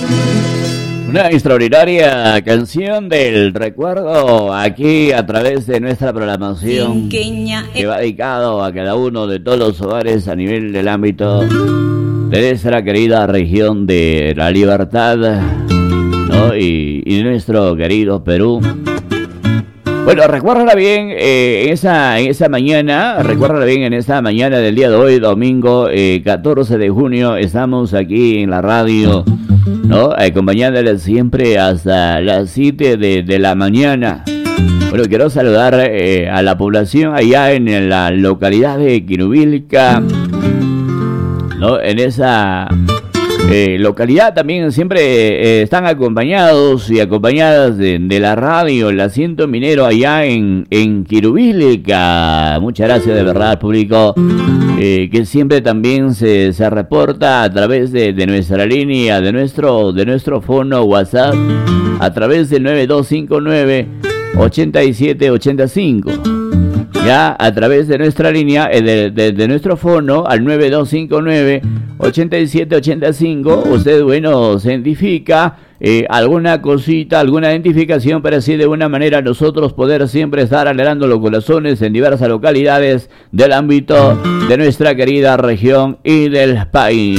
Una extraordinaria canción del recuerdo aquí a través de nuestra programación que va dedicado a cada uno de todos los hogares a nivel del ámbito de nuestra querida región de La Libertad, ¿no? y nuestro querido Perú. Bueno, recuérdala bien en esa mañana del día de hoy, domingo 14 de junio, estamos aquí en la radio, ¿no? Acompañándoles siempre hasta las 7 de la mañana. Bueno, quiero saludar a la población allá en la localidad de Quirubilca, ¿no? En esa localidad también siempre están acompañados y acompañadas de la radio, el asiento minero allá en Quirubilca. Muchas gracias de verdad al público que siempre también se reporta a través de nuestra línea, de nuestro fono WhatsApp, a través del 9259-8785. Ya a través de nuestra línea, de nuestro fono al 9259-8785, usted, bueno, se identifica alguna cosita, alguna identificación para así de una manera nosotros poder siempre estar alegrando los corazones en diversas localidades del ámbito de nuestra querida región y del país.